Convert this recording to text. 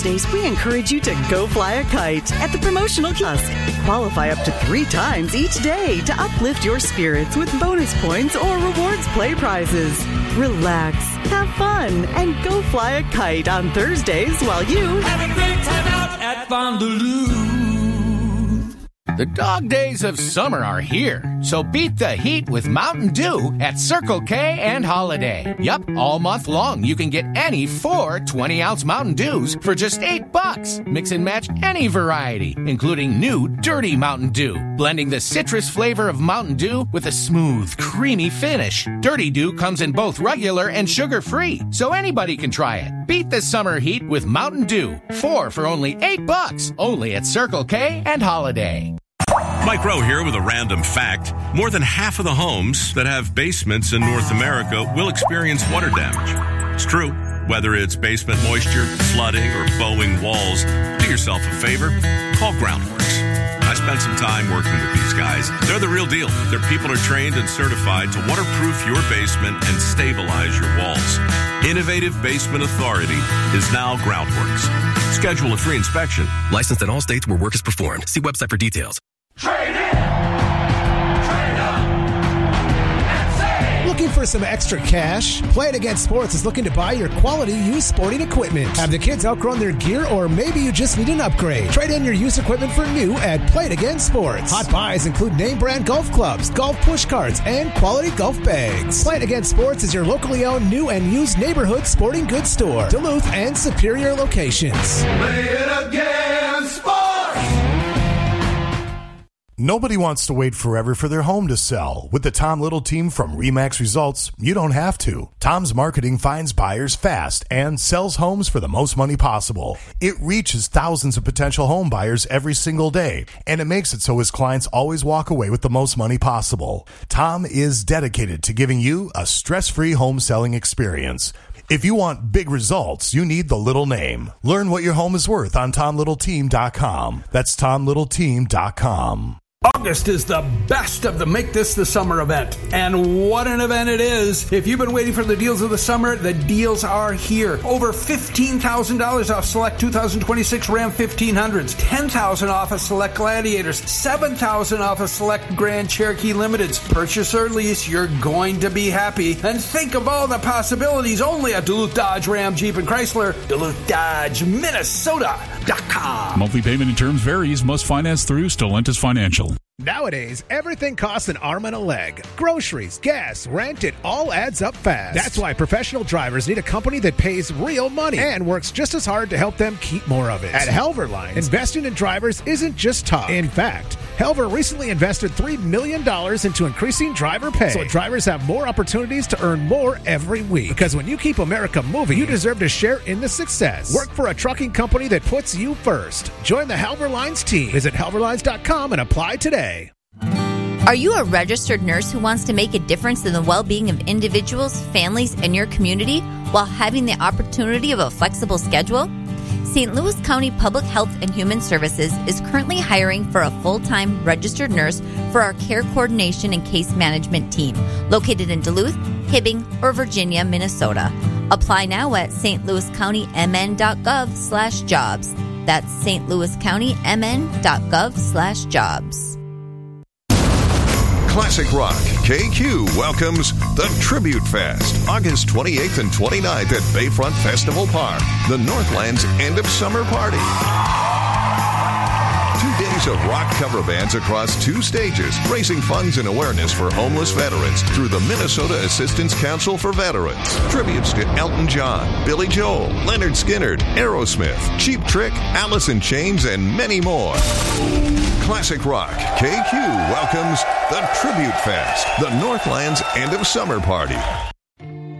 Thursdays, we encourage you to go fly a kite at the promotional kiosk. Qualify up to 3 times each day to uplift your spirits with bonus points or rewards play prizes. Relax, have fun, and go fly a kite on Thursdays while you have a great time out at Fondue. The dog days of summer are here, so beat the heat with Mountain Dew at Circle K and Holiday. Yup, all month long you can get any 4 20-ounce Mountain Dews for just $8. Mix and match any variety, including new Dirty Mountain Dew, blending the citrus flavor of Mountain Dew with a smooth, creamy finish. Dirty Dew comes in both regular and sugar-free, so anybody can try it. Beat the summer heat with Mountain Dew. 4 for only $8, only at Circle K and Holiday. Mike Rowe here with a random fact. More than half of the homes that have basements in North America will experience water damage. It's true. Whether it's basement moisture, flooding, or bowing walls, do yourself a favor. Call Groundworks. I spent some time working with these guys. They're the real deal. Their people are trained and certified to waterproof your basement and stabilize your walls. Innovative Basement Authority is now Groundworks. Schedule a free inspection. Licensed in all states where work is performed. See website for details. Trade in! Trade up! And save! Looking for some extra cash? Play It Again Sports is looking to buy your quality used sporting equipment. Have the kids outgrown their gear, or maybe you just need an upgrade? Trade in your used equipment for new at Play It Again Sports. Hot buys include name brand golf clubs, golf push carts, and quality golf bags. Play It Again Sports is your locally owned new and used neighborhood sporting goods store. Duluth and Superior locations. Play It Again Sports! Nobody wants to wait forever for their home to sell. With the Tom Little team from RE/MAX Results, you don't have to. Tom's marketing finds buyers fast and sells homes for the most money possible. It reaches thousands of potential home buyers every single day, and it makes it so his clients always walk away with the most money possible. Tom is dedicated to giving you a stress-free home selling experience. If you want big results, you need the Little name. Learn what your home is worth on TomLittleTeam.com. That's TomLittleTeam.com. August is the best of the Make This the Summer event. And what an event it is. If you've been waiting for the deals of the summer, the deals are here. Over $15,000 off select 2026 Ram 1500s, $10,000 off of select Gladiators, $7,000 off of select Grand Cherokee Limiteds. Purchase or lease, you're going to be happy. And think of all the possibilities only at Duluth Dodge Ram Jeep and Chrysler. Duluth Dodge, Minnesota.com. Monthly payment and terms varies. Must finance through Stellantis Financial. Nowadays, everything costs an arm and a leg. Groceries, gas, rent, it all adds up fast. That's why professional drivers need a company that pays real money and works just as hard to help them keep more of it. At Helver Lines, investing in drivers isn't just talk. In fact, Helver recently invested $3 million into increasing driver pay, so drivers have more opportunities to earn more every week. Because when you keep America moving, you deserve to share in the success. Work for a trucking company that puts you first. Join the Helver Lines team. Visit helverlines.com and apply today. Are you a registered nurse who wants to make a difference in the well-being of individuals, families, and your community while having the opportunity of a flexible schedule? St. Louis County Public Health and Human Services is currently hiring for a full-time registered nurse for our care coordination and case management team, located in Duluth, Hibbing, or Virginia, Minnesota. Apply now at stlouiscountymn.gov/jobs. That's stlouiscountymn.gov/jobs. Classic Rock KQ welcomes the Tribute Fest, August 28th and 29th at Bayfront Festival Park, the Northland's end of summer party. 2 days of rock cover bands across 2 stages, raising funds and awareness for homeless veterans through the Minnesota Assistance Council for Veterans. Tributes to Elton John, Billy Joel, Leonard Skinner, Aerosmith, Cheap Trick, Alice in Chains, and many more. Classic Rock KQ welcomes the Tribute Fest, the Northland's end of summer party.